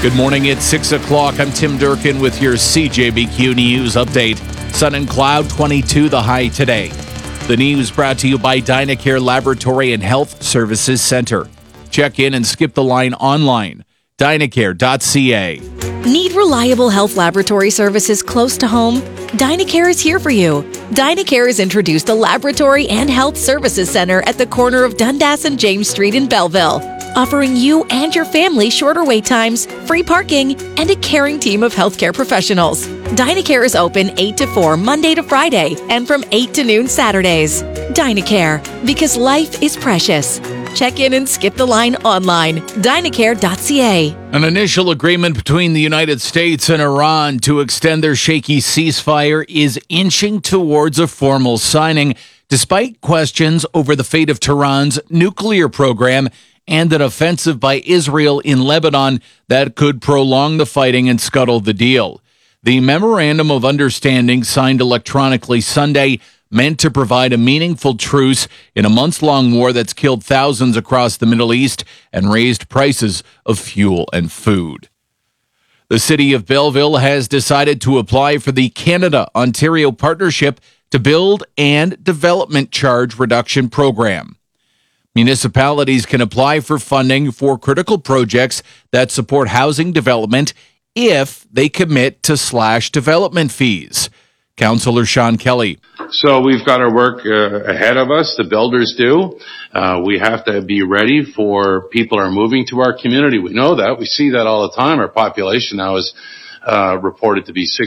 Good morning, it's 6 o'clock. I'm Tim Durkin with your CJBQ News update. Sun and cloud, 22 the high today. The news brought to you by Dynacare Laboratory and Health Services Center. Check in and skip the line online. Dynacare.ca. Need reliable health laboratory services close to home? Dynacare is here for you. Dynacare has introduced a laboratory and health services center at the corner of Dundas and James Street in Belleville, offering you and your family shorter wait times, free parking, and a caring team of healthcare professionals. Dynacare is open 8 to 4 Monday to Friday and from 8 to noon Saturdays. Dynacare, because life is precious. Check in and skip the line online. Dynacare.ca. An initial agreement between the United States and Iran to extend their shaky ceasefire is inching towards a formal signing, despite questions over the fate of Tehran's nuclear program and an offensive by Israel in Lebanon that could prolong the fighting and scuttle the deal. The Memorandum of Understanding, signed electronically Sunday, meant to provide a meaningful truce in a months-long war that's killed thousands across the Middle East and raised prices of fuel and food. The city of Belleville has decided to apply for the Canada-Ontario Partnership to Build and Development Charge Reduction Program. Municipalities can apply for funding for critical projects that support housing development if they commit to slash development fees. Councillor Sean Kelly. So we've got our work ahead of us. The builders do. We have to be ready for people are moving to our community. We know that. We see that all the time. Our population now is reported to be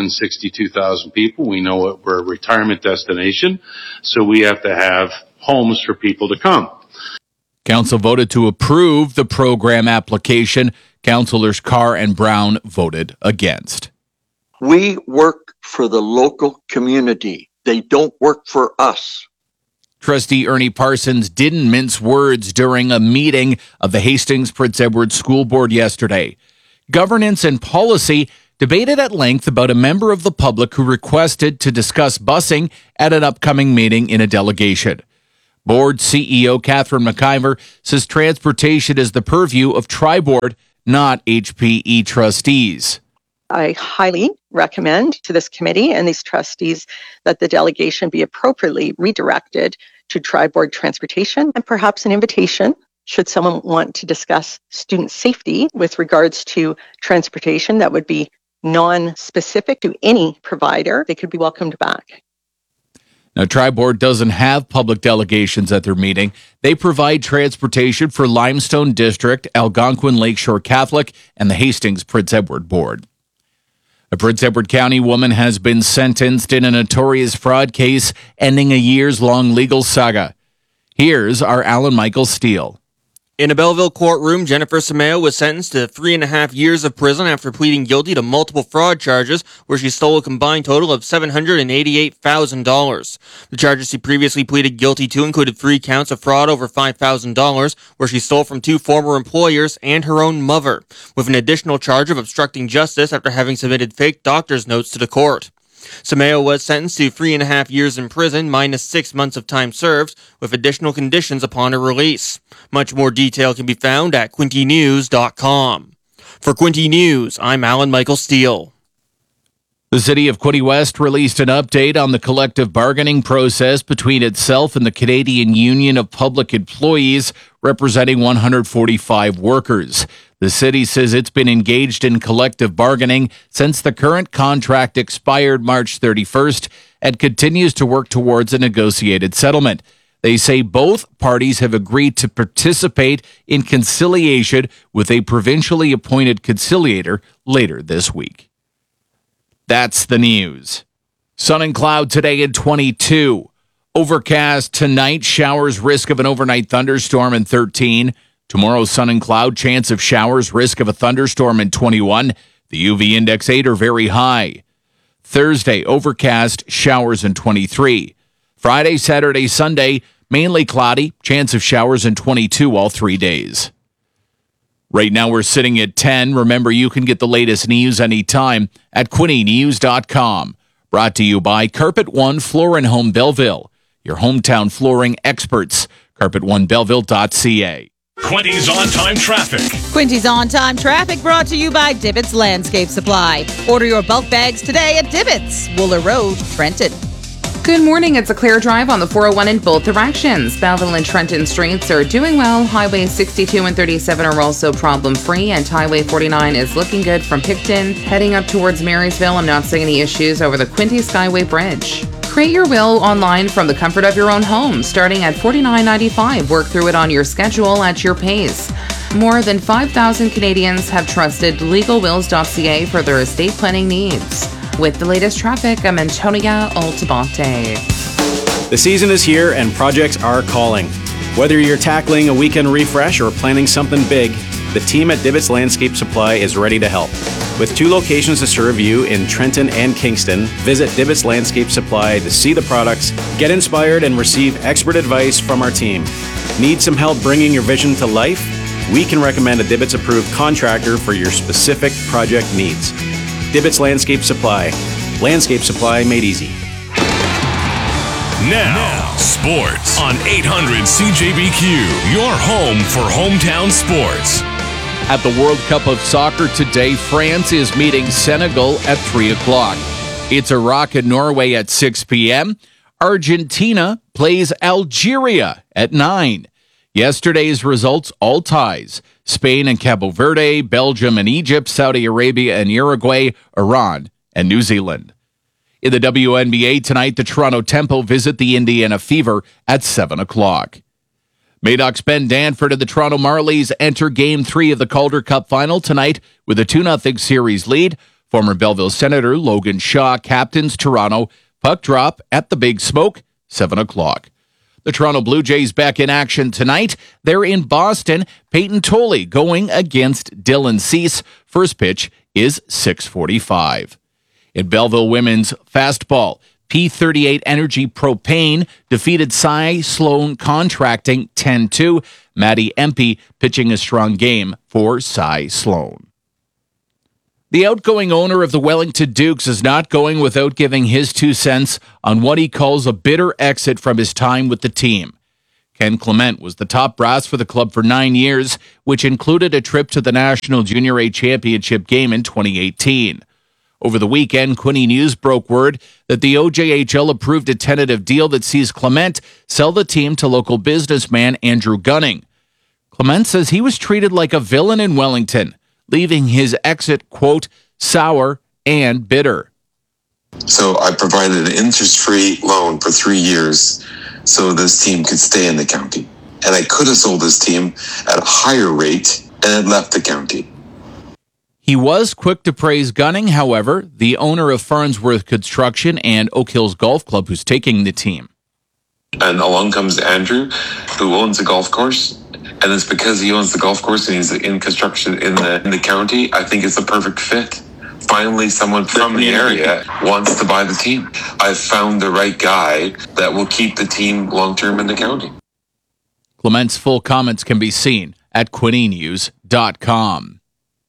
62,000 people. We know we're a retirement destination, so we have to have homes for people to come. Council voted to approve the program application. Councillors Carr and Brown voted against. We work for the local community. They don't work for us. Trustee Ernie Parsons didn't mince words during a meeting of the Hastings Prince Edward School Board yesterday. Governance and policy debated at length about a member of the public who requested to discuss busing at an upcoming meeting in a delegation. Board CEO Catherine McIver says transportation is the purview of Tri-Board, not HPE trustees. I highly recommend to this committee and these trustees that the delegation be appropriately redirected to Tri-Board Transportation, and perhaps an invitation, should someone want to discuss student safety with regards to transportation that would be non-specific to any provider, they could be welcomed back. Now, Tri-Board doesn't have public delegations at their meeting. They provide transportation for Limestone District, Algonquin Lakeshore Catholic, and the Hastings Prince Edward Board. A Prince Edward County woman has been sentenced in a notorious fraud case, ending a years-long legal saga. Here's our Alan Michael Steele. In a Belleville courtroom, Jennifer Sameo was sentenced to 3.5 years of prison after pleading guilty to multiple fraud charges, where she stole a combined total of $788,000. The charges she previously pleaded guilty to included 3 counts of fraud over $5,000, where she stole from 2 former employers and her own mother, with an additional charge of obstructing justice after having submitted fake doctor's notes to the court. Sameo was sentenced to 3.5 years in prison minus 6 months of time served, with additional conditions upon her release. Much more detail can be found at quintynews.com. For Quinty News, I'm Alan Michael Steele. The City of Quinte West released an update on the collective bargaining process between itself and the Canadian Union of Public Employees, representing 145 workers. The city says it's been engaged in collective bargaining since the current contract expired March 31st and continues to work towards a negotiated settlement. They say both parties have agreed to participate in conciliation with a provincially appointed conciliator later this week. That's the news. Sun and cloud today at 22. Overcast tonight, showers, risk of an overnight thunderstorm in 13. Tomorrow, sun and cloud, chance of showers, risk of a thunderstorm in 21. The UV index 8 or very high. Thursday, overcast, showers in 23. Friday, Saturday, Sunday, mainly cloudy, chance of showers in 22 all 3 days. Right now we're sitting at 10. Remember, you can get the latest news anytime at quintynews.com. Brought to you by Carpet One Floor & Home Belleville, your hometown flooring experts. CarpetOneBelleville.ca. Quinty's on-time traffic. Quinty's on-time traffic brought to you by Divots Landscape Supply. Order your bulk bags today at Divots, Wooler Road, Trenton. Good morning. It's a clear drive on the 401 in both directions. Belleville and Trenton streets are doing well. Highway 62 and 37 are also problem-free, and Highway 49 is looking good from Picton. Heading up towards Marysville, I'm not seeing any issues over the Quinty Skyway Bridge. Create your will online from the comfort of your own home, starting at $49.95. Work through it on your schedule at your pace. More than 5,000 Canadians have trusted legalwills.ca for their estate planning needs. With the latest traffic, I'm Antonia Altabante. The season is here and projects are calling. Whether you're tackling a weekend refresh or planning something big, the team at Divots Landscape Supply is ready to help. With 2 locations to serve you in Trenton and Kingston, visit Divots Landscape Supply to see the products, get inspired, and receive expert advice from our team. Need some help bringing your vision to life? We can recommend a Divots-approved contractor for your specific project needs. Divots Landscape Supply. Landscape supply made easy. Now, sports on 800 CJBQ, your home for hometown sports. At the World Cup of Soccer today, France is meeting Senegal at 3 o'clock. It's Iraq and Norway at 6 p.m. Argentina plays Algeria at 9. Yesterday's results, all ties. Spain and Cabo Verde, Belgium and Egypt, Saudi Arabia and Uruguay, Iran and New Zealand. In the WNBA tonight, the Toronto Tempo visit the Indiana Fever at 7 o'clock. Madoff's Ben Danford and the Toronto Marlies enter Game 3 of the Calder Cup Final tonight with a 2-0 series lead. Former Belleville Senator Logan Shaw captains Toronto. Puck drop at the Big Smoke, 7 o'clock. The Toronto Blue Jays back in action tonight. They're in Boston. Peyton Tolley going against Dylan Cease. First pitch is 6:45. In Belleville women's fastball, P38 Energy Propane defeated Cy Sloan Contracting 10-2. Maddie Empey pitching a strong game for Cy Sloan. The outgoing owner of the Wellington Dukes is not going without giving his 2 cents on what he calls a bitter exit from his time with the team. Ken Clement was the top brass for the club for 9 years, which included a trip to the National Junior A Championship game in 2018. Over the weekend, Quinny News broke word that the OJHL approved a tentative deal that sees Clement sell the team to local businessman Andrew Gunning. Clement says he was treated like a villain in Wellington, leaving his exit, quote, sour and bitter. So I provided an interest-free loan for 3 years so this team could stay in the county. And I could have sold this team at a higher rate and had left the county. He was quick to praise Gunning, however, the owner of Farnsworth Construction and Oak Hills Golf Club, who's taking the team. And along comes Andrew, who owns a golf course. And it's because he owns the golf course and he's in construction in the county. I think it's a perfect fit. Finally, someone from the area wants to buy the team. I've found the right guy that will keep the team long-term in the county. Clement's full comments can be seen at quinnynews.com.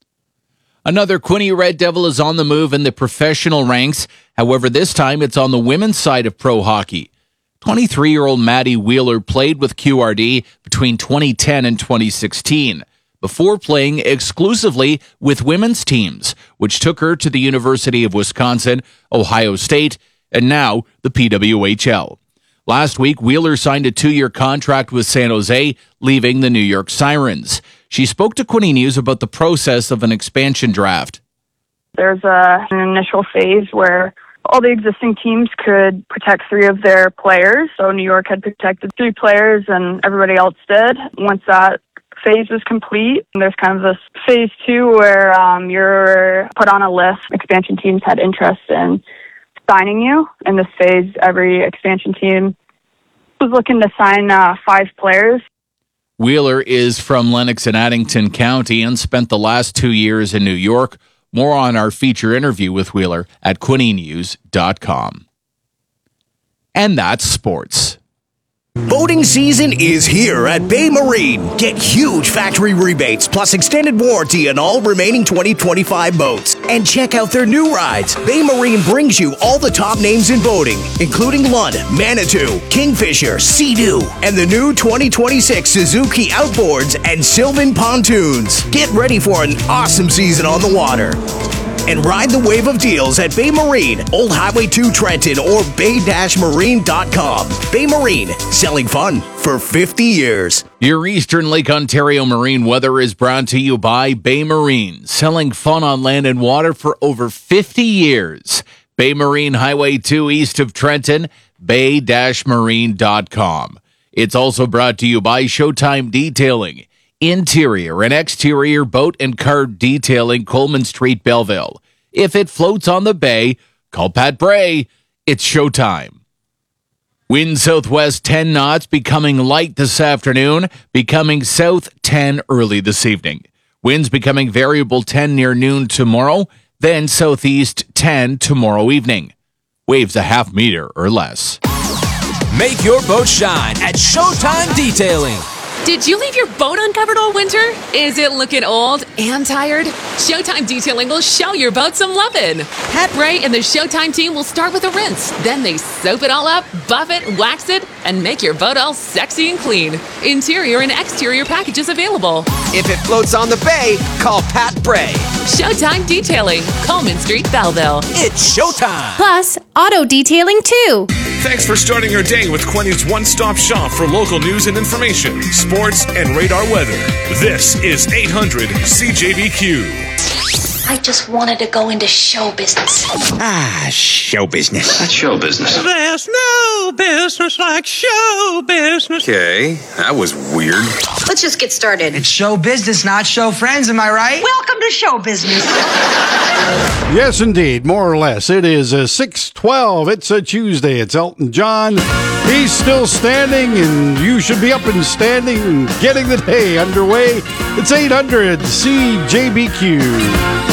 Another Quinny Red Devil is on the move in the professional ranks. However, this time it's on the women's side of pro hockey. 23-year-old Maddie Wheeler played with QRD between 2010 and 2016 before playing exclusively with women's teams, which took her to the University of Wisconsin, Ohio State, and now the PWHL. Last week, Wheeler signed a 2-year contract with San Jose, leaving the New York Sirens. She spoke to Quinny News about the process of an expansion draft. There's an initial phase where all the existing teams could protect 3 of their players. So New York had protected 3 players and everybody else did. Once that phase was complete, there's kind of this phase 2 where you're put on a list. Expansion teams had interest in signing you. In this phase, every expansion team was looking to sign 5 players. Wheeler is from Lennox and Addington County and spent the last 2 years in New York. More on our feature interview with Wheeler at quinnynews.com. And that's sports. Boating season is here at Bay Marine. Get huge factory rebates plus extended warranty on all remaining 2025 boats. And check out their new rides. Bay Marine brings you all the top names in boating, including Lund, Manitou, Kingfisher, Sea-Doo, and the new 2026 Suzuki Outboards and Sylvan Pontoons. Get ready for an awesome season on the water. And ride the wave of deals at Bay Marine, Old Highway 2 Trenton, or bay-marine.com. Bay Marine, selling fun for 50 years. Your Eastern Lake Ontario marine weather is brought to you by Bay Marine, selling fun on land and water for over 50 years. Bay Marine, Highway 2 east of Trenton, bay-marine.com. It's also brought to you by Showtime Detailing. Interior and exterior boat and car detailing, Coleman Street, Belleville. If it floats on the bay, call Pat Bray. It's showtime. Wind southwest 10 knots, becoming light this afternoon, becoming south 10 early this evening. Winds becoming variable 10 near noon tomorrow, then southeast 10 tomorrow evening. Waves a half meter or less. Make your boat shine at Showtime Detailing. Did you leave your boat uncovered all winter? Is it looking old and tired? Showtime Detailing will show your boat some lovin'. Pat Bray and the Showtime team will start with a rinse. Then they soap it all up, buff it, wax it, and make your boat all sexy and clean. Interior and exterior packages available. If it floats on the bay, call Pat Bray. Showtime Detailing, Coleman Street, Belleville. It's showtime. Plus, auto detailing too. Thanks for starting your day with Quinny's one-stop shop for local news and information, sports, and radar weather. This is 800 CJBQ. I just wanted to go into show business. Show business. That's show business. There's no business like show business. Okay, that was weird. Let's just get started. It's show business, not show friends, am I right? Welcome to show business. Yes, indeed, more or less. It is 6:12. It's a Tuesday. It's Elton John. He's still standing, and you should be up and standing and getting the day underway. It's 800 CJBQ.